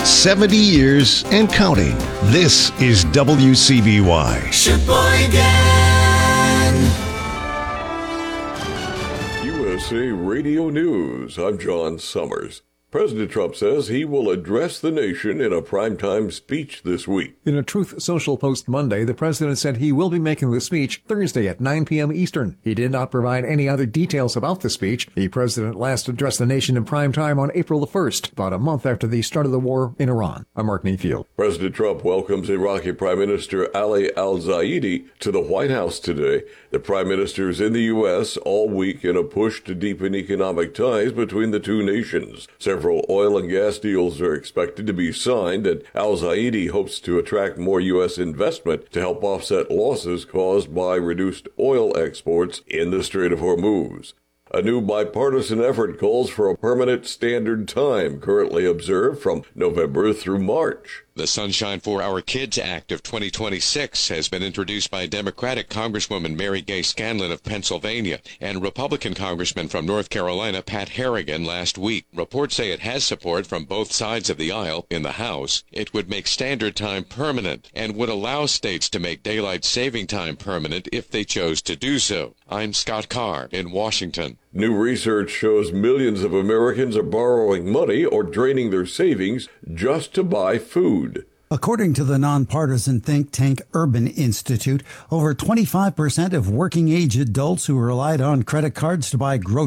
70 years and counting. This is WCBY. Sheboygan. USA Radio News. I'm John Summers. President Trump says he will address the nation in a primetime speech this week. In a Truth Social post Monday, the president said he will be making the speech Thursday at 9 p.m. Eastern. He did not provide any other details about the speech. The president last addressed the nation in prime time on April the 1st, about a month after the start of the war in Iran. I'm Mark Mayfield. President Trump welcomes Iraqi Prime Minister Ali al-Zaidi to the White House today. The prime minister is in the U.S. all week in a push to deepen economic ties between the two nations. Several oil and gas deals are expected to be signed, and al-Zaidi hopes to attract more U.S. investment to help offset losses caused by reduced oil exports in the Strait of Hormuz. A new bipartisan effort calls for a permanent standard time currently observed from November through March. The Sunshine for Our Kids Act of 2026 has been introduced by Democratic Congresswoman Mary Gay Scanlon of Pennsylvania and Republican Congressman from North Carolina Pat Harrigan last week. Reports say it has support from both sides of the aisle. In the House, it would make standard time permanent and would allow states to make daylight saving time permanent if they chose to do so. I'm Scott Carr in Washington. New research shows millions of Americans are borrowing money or draining their savings just to buy food. According to the nonpartisan think tank Urban Institute, over 25% of working-age adults who relied on credit cards to buy groceries